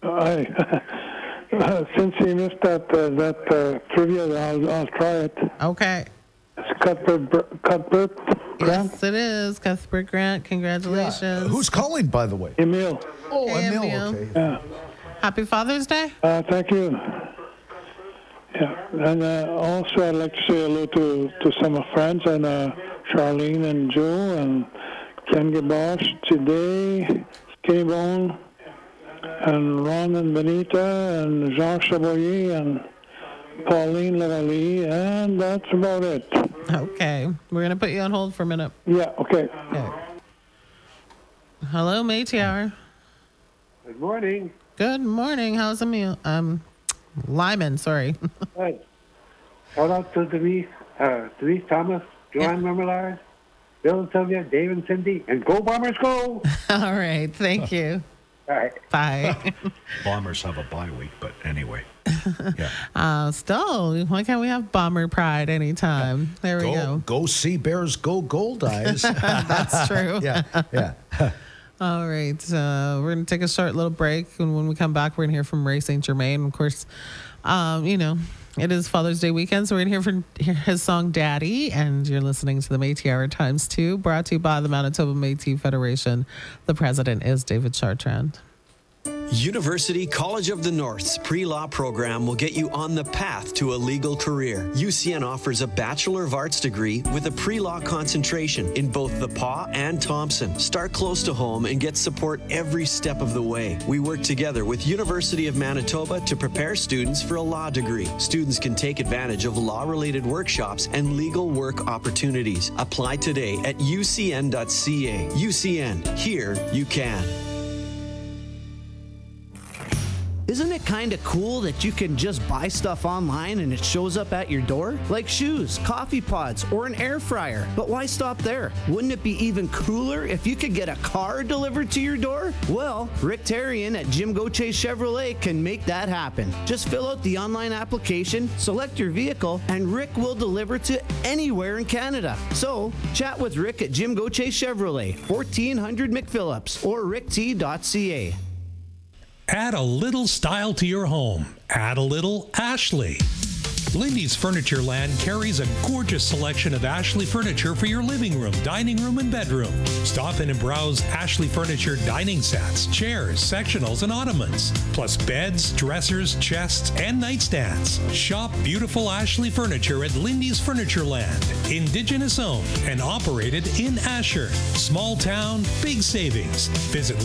I since he missed that trivia, I'll try it. Okay. It's Cuthbert Grant. Yes, it is. Cuthbert Grant, congratulations. Yeah. Who's calling, by the way? Emil. Oh, Hey, Emil. Emil. Okay. Yeah. Happy Father's Day. Thank you. Yeah, and also I'd like to say hello to some of friends and Charlene and Joe and Ken Gabosh today, Skinny Bone, and Ron and Benita and Jean Chaboyer and Pauline Lavallée, and that's about it. Okay. We're going to put you on hold for a minute. Yeah, okay. Hello, Métis. Good morning. Good morning. How's Emil? Lyman, sorry. Hi. Shout out to Denise Thomas, Joanne Remillard, Bill and Sylvia, Dave and Cindy, and go Bombers go! All right. Thank you. All right. Bye. Bombers have a bye week, but anyway. Yeah. Still, why can't we have Bomber Pride anytime? There we go. Go Sea Bears, go Gold Eyes. That's true. Yeah. All right. We're going to take a short little break. And when we come back, we're going to hear from Ray St. Germain. Of course, it is Father's Day weekend, so we're going to hear his song Daddy. And you're listening to the Métis Hour Times 2, brought to you by the Manitoba Métis Federation. The president is David Chartrand. University College of the North's pre-law program will get you on the path to a legal career. UCN offers a Bachelor of Arts degree with a pre-law concentration in both the PA and Thompson. Start close to home and get support every step of the way. We work together with University of Manitoba to prepare students for a law degree. Students can take advantage of law-related workshops and legal work opportunities. Apply today at ucn.ca. UCN, here you can. Isn't it kind of cool that you can just buy stuff online and it shows up at your door? Like shoes, coffee pods, or an air fryer. But why stop there? Wouldn't it be even cooler if you could get a car delivered to your door? Well, Rick Tarian at Jim Gauthier Chevrolet can make that happen. Just fill out the online application, select your vehicle, and Rick will deliver to anywhere in Canada. So, chat with Rick at Jim Gauthier Chevrolet, 1400 McPhillips, or rickt.ca. Add a little style to your home. Add a little Ashley. Lindy's Furniture Land carries a gorgeous selection of Ashley furniture for your living room, dining room, and bedroom. Stop in and browse Ashley Furniture dining sets, chairs, sectionals, and ottomans, plus beds, dressers, chests, and nightstands. Shop beautiful Ashley furniture at Lindy's Furniture Land. Indigenous owned and operated in Asher. Small town, big savings. Visit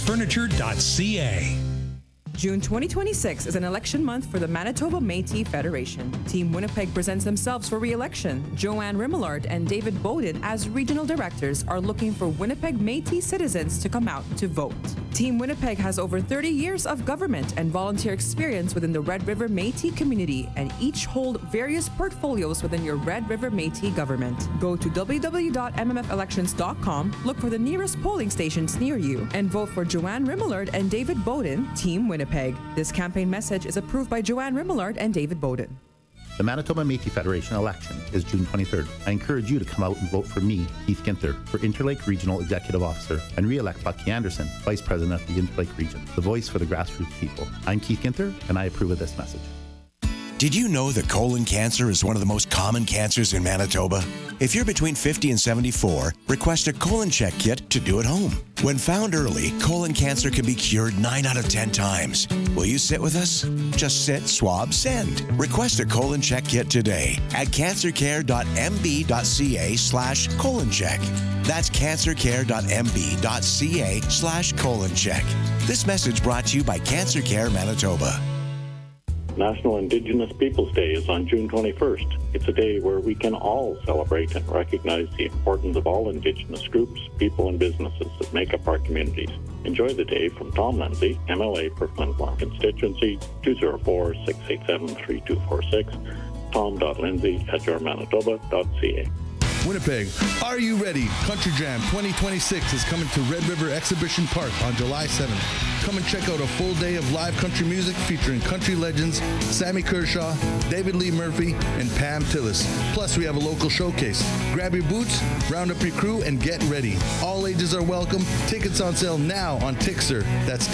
lindysfurniture.ca. June 2026 is an election month for the Manitoba Métis Federation. Team Winnipeg presents themselves for re-election. Joanne Remillard and David Bowden, as regional directors, are looking for Winnipeg Métis citizens to come out to vote. Team Winnipeg has over 30 years of government and volunteer experience within the Red River Métis community, and each hold various portfolios within your Red River Métis government. Go to www.mmfelections.com, look for the nearest polling stations near you, and vote for Joanne Remillard and David Bowden, Team Winnipeg. This campaign message is approved by Joanne Remillard and David Bowden. The Manitoba Métis Federation election is June 23rd. I encourage you to come out and vote for me, Keith Ginther, for Interlake Regional Executive Officer, and re-elect Bucky Anderson, Vice President of the Interlake Region, the voice for the grassroots people. I'm Keith Ginther, and I approve of this message. Did you know that colon cancer is one of the most common cancers in Manitoba? If you're between 50 and 74, request a colon check kit to do at home. When found early, colon cancer can be cured 9 out of 10 times. Will you sit with us? Just sit, swab, send. Request a colon check kit today at cancercare.mb.ca/colon check. That's cancercare.mb.ca/colon check. This message brought to you by Cancer Care Manitoba. National Indigenous Peoples Day is on June 21st. It's a day where we can all celebrate and recognize the importance of all Indigenous groups, people, and businesses that make up our communities. Enjoy the day from Tom Lindsay, MLA for Flin-Flon Constituency, 204-687-3246, tom.lindsay@yourmanitoba.ca. Winnipeg, are you ready? Country Jam 2026 is coming to Red River Exhibition Park on July 7th. Come and check out a full day of live country music featuring country legends Sammy Kershaw, David Lee Murphy, and Pam Tillis. Plus, we have a local showcase. Grab your boots, round up your crew, and get ready. All ages are welcome. Tickets on sale now on Tixer. That's